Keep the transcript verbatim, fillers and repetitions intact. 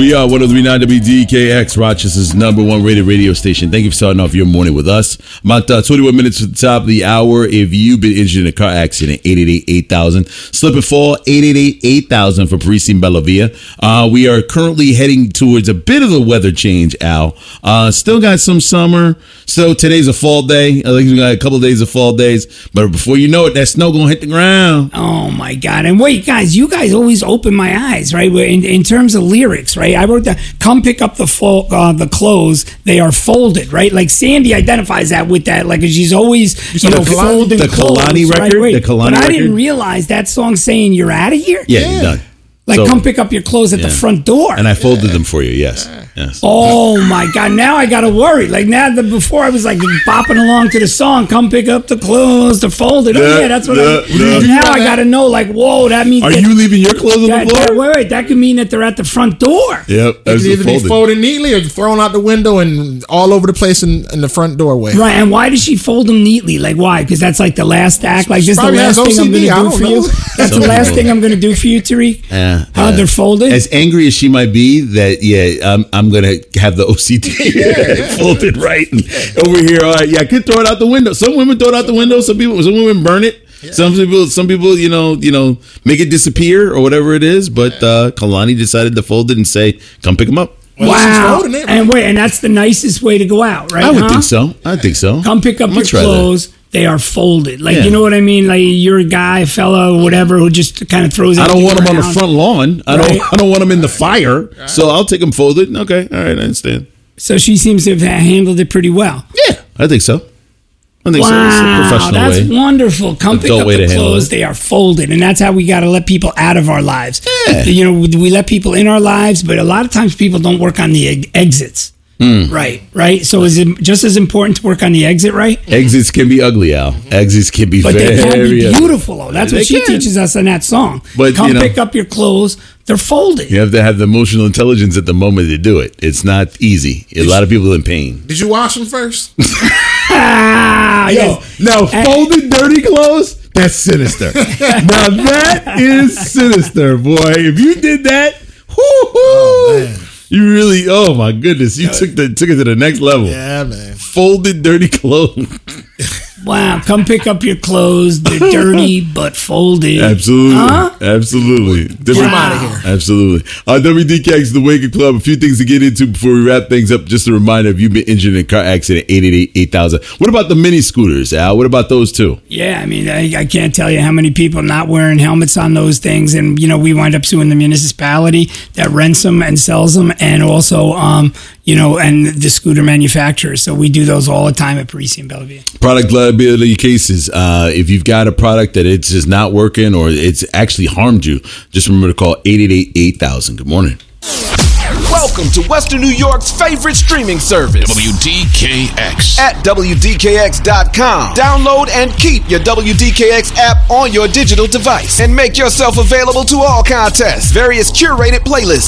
We are one oh three point nine W D K X, Rochester's number one rated radio station. Thank you for starting off your morning with us. About uh, twenty-one minutes to the top of the hour. If you've been injured in a car accident, eight eight eight, eight thousand. Slip and fall, eight eight eight, eight thousand for Parisi and Bellavia. Uh, we are currently heading towards a bit of a weather change, Al. Uh, still got some summer. So today's a fall day. I think we got a couple of days of fall days. But before you know it, that snow going to hit the ground. Oh, my God. And wait, guys, you guys always open my eyes, right? In, in terms of lyrics, right? I wrote that, come pick up the fo- uh, the clothes, they are folded, right? Like Sandy identifies that with that, like she's always, you know, the folding the clothes. Kalani record? Right? The Kalani but I record? didn't realize that song saying you're out of here? Yeah, yeah. You're done. Like, so, come pick up your clothes at yeah. the front door. And I folded them for you, yes. yes. Oh, my God. Now I got to worry. Like, now, the, before I was, like, bopping along to the song, come pick up the clothes, they're folded. Oh, yeah, that's what the, I... the, and now I got to know, like, whoa, that means... Are that, you leaving your clothes on that, the floor? That, wait, wait, that could mean that they're at the front door. Yep. It could either folded. be folded neatly or thrown out the window and all over the place in, in the front doorway. Right, and why does she fold them neatly? Like, why? Because that's like the last act? Like, this is the last thing I'm going to do for you? That's Some the last people. thing I'm going to do for you, Tariq? Yeah. How uh, they're folded? As angry as she might be, that, yeah, I'm, I'm going to have the O C D folded right. And over here, all right, yeah, I could throw it out the window. Some women throw it out the window. Some people, some women burn it. Yeah. Some people, some people, you know, you know, make it disappear or whatever it is. But uh, Kalani decided to fold it and say, "Come pick them up." Well, wow! It, and wait, and that's the nicest way to go out, right? I would huh? think so. I think so. Come pick up I'm your clothes. That. They are folded. Like, yeah. you know what I mean? Like, you're a guy, a fella, or whatever, who just kind of throws. I don't want around. them on the front lawn. I right? don't. I don't want them in the fire. Right. So I'll take them folded. Okay, all right, I understand. So she seems to have handled it pretty well. Yeah, I think so. I think wow, so. It's a professional that's way. wonderful. Come pick up the clothes. They are folded. And that's how we got to let people out of our lives. Yeah. You know, we let people in our lives, but a lot of times people don't work on the exits. Mm. Right, right. So is it just as important to work on the exit, right? Exits can be ugly, Al. Exits can be but very they can be beautiful, though. That's they what she can. teaches us in that song. But, Come you know, pick up your clothes. They're folded. You have to have the emotional intelligence at the moment to do it. It's not easy. A lot of people in pain. Did you wash them first? ah, Yo, yes. No, folded dirty clothes, that's sinister. Now that is sinister, boy. If you did that, whoo-hoo, oh, man. You really, oh my goodness, you took the took it to the next level. Yeah, man. Folded dirty clothes. Wow, come pick up your clothes. They're dirty but folded. Absolutely. Huh? Absolutely. Get them out of here. Absolutely. Uh, W D K X, the Wake Up Club. A few things to get into before we wrap things up. Just a reminder, if you've been injured in a car accident, eight eight eight, eight thousand. What about the mini scooters, Al? What about those too? Yeah, I mean, I, I can't tell you how many people not wearing helmets on those things. And, you know, we wind up suing the municipality that rents them and sells them. And also, um, you know, and the scooter manufacturers. So we do those all the time at Parisi and Bellavia. Product liability cases. Uh, if you've got a product that it's just not working or it's actually harmed you, just remember to call eight eight eight, eight thousand. Good morning. Welcome to Western New York's favorite streaming service, W D K X. At W D K X dot com. Download and keep your W D K X app on your digital device and make yourself available to all contests, various curated playlists,